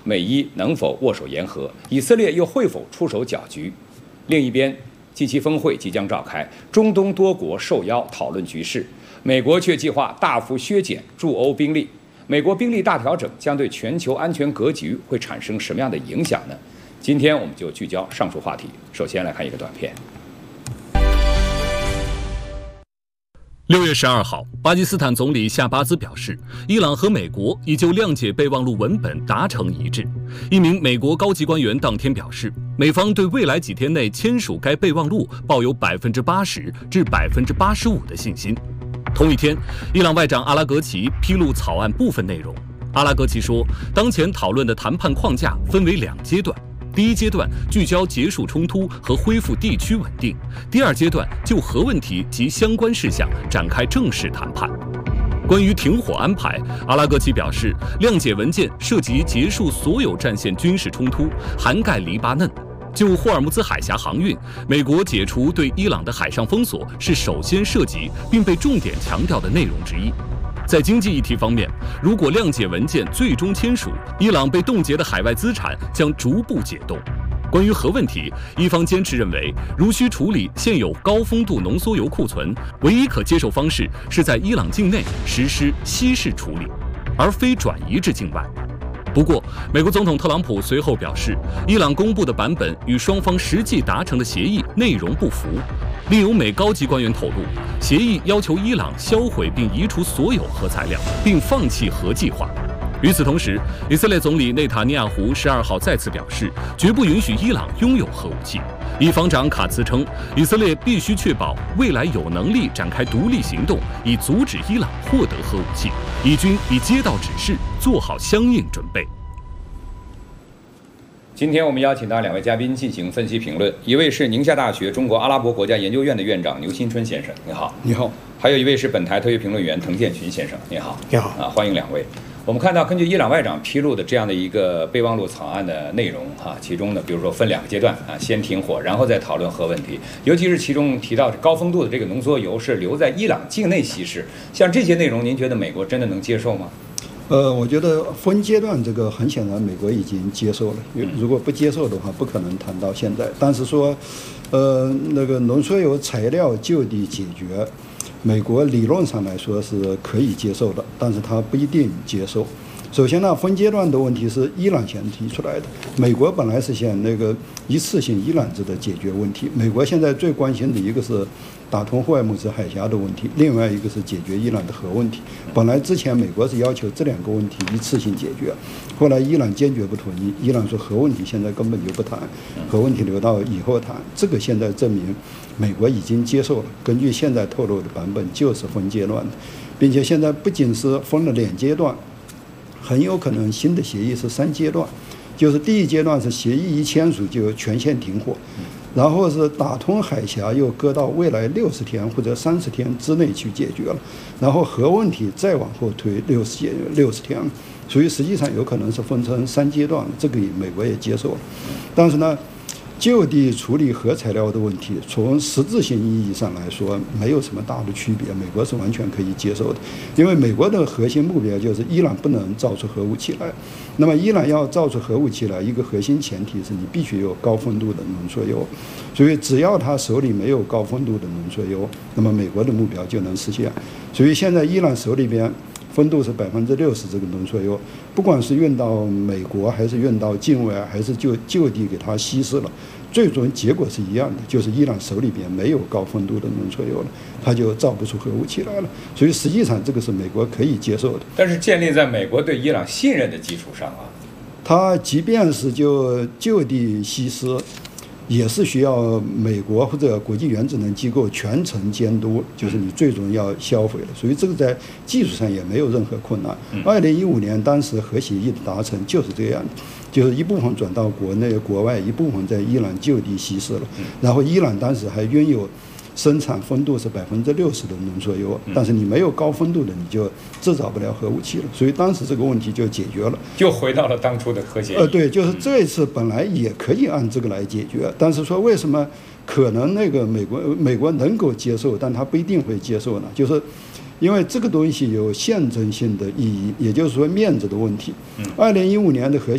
美伊能否握手言和？以色列又会否出手搅局？另一边，G7峰会即将召开，中东多国受邀讨论局势，美国却计划大幅削减驻欧兵力。美国兵力大调整将对全球安全格局会产生什么样的影响呢？今天我们就聚焦上述话题。首先来看一个短片。 6月12号，巴基斯坦总理夏巴兹表示，伊朗和美国已就谅解备忘录文本达成一致。一名美国高级官员当天表示，美方对未来几天内签署该备忘录抱有80%至85%的信心。同一天，伊朗外长阿拉格齐披露草案部分内容。阿拉格齐说，当前讨论的谈判框架分为2阶段。第一阶段聚焦结束冲突和恢复地区稳定，第二阶段就核问题及相关事项展开正式谈判。关于停火安排，阿拉格齐表示，谅解文件涉及结束所有战线军事冲突，涵盖黎巴嫩。就霍尔木兹海峡航运，美国解除对伊朗的海上封锁是首先涉及并被重点强调的内容之一。在经济议题方面，如果谅解文件最终签署，伊朗被冻结的海外资产将逐步解冻。关于核问题，伊方坚持认为，如需处理现有高丰度浓缩铀库存，唯一可接受方式是在伊朗境内实施稀释处理，而非转移至境外。不过，美国总统特朗普随后表示，伊朗公布的版本与双方实际达成的协议内容不符。另有美高级官员透露，协议要求伊朗销毁并移除所有核材料，并放弃核计划。与此同时，以色列总理内塔尼亚胡12号再次表示，绝不允许伊朗拥有核武器。以防长卡茨称，以色列必须确保未来有能力展开独立行动，以阻止伊朗获得核武器。以军已接到指示，做好相应准备。 今天我们邀请到2位嘉宾进行分析评论，一位是宁夏大学中国阿拉伯国家研究院的院长牛新春先生，你好。 你好。 还有一位是本台特约评论员滕建群先生，你好。 你好。 欢迎2位。我们看到，根据伊朗外长披露的这样的一个备忘录草案的内容，其中呢，比如说分2个阶段先停火，然后再讨论核问题，尤其是其中提到高丰度的这个浓缩铀是留在伊朗境内稀释，像这些内容，您觉得美国真的能接受吗？ 我觉得分阶段这个很显然美国已经接受了，如果不接受的话，不可能谈到现在。但是说，那个浓缩铀材料就地解决，美国理论上来说是可以接受的，但是它不一定接受。首先呢，分阶段的问题是伊朗先提出来的，美国本来是想那个一次性伊朗制的解决问题。美国现在最关心的一个是打通霍尔木兹海峡的问题，另外一个是解决伊朗的核问题。本来之前美国是要求这2个问题一次性解决，后来伊朗坚决不同意，伊朗说核问题现在根本就不谈，核问题留到以后谈。这个现在证明美国已经接受了，根据现在透露的版本就是分阶段的，并且现在不仅是分了2阶段，很有可能新的协议是3阶段，就是第一阶段是协议一签署就全线停火，然后是打通海峡又搁到未来60天或者30天之内去解决了，然后核问题再往后推60天，所以实际上有可能是分成3阶段，这个美国也接受了。但是呢，就地处理核材料的问题，从实质性意义上来说，没有什么大的区别，美国是完全可以接受的。因为美国的核心目标就是伊朗不能造出核武器来。那么伊朗要造出核武器来，一个核心前提是你必须有高丰度的浓缩铀。所以只要他手里没有高丰度的浓缩铀，那么美国的目标就能实现。所以现在伊朗手里边丰度是60%这个浓缩铀，不管是运到美国还是运到境外，还是就地给它稀释了，最终结果是一样的，就是伊朗手里边没有高丰度的浓缩铀了，它就造不出核武器来了。所以实际上这个是美国可以接受的。 但是建立在美国对伊朗信任的基础上它即便是就地稀释，也是需要美国或者国际原子能机构全程监督，就是你最终要销毁了。所以这个在技术上也没有任何困难。2015年当时核协议的达成就是这样的，就是一部分转到国内国外，一部分在伊朗就地稀释了。然后伊朗当时还拥有生产丰度是60%的浓缩铀，但是你没有高丰度的，你就制造不了核武器了。所以当时这个问题就解决了， 就回到了当初的核协议。 对，就是这一次本来也可以按这个来解决，但是说为什么可能那个美国能够接受，但他不一定会接受呢？就是因为这个东西有象征性的意义，也就是说面子的问题。2015年的核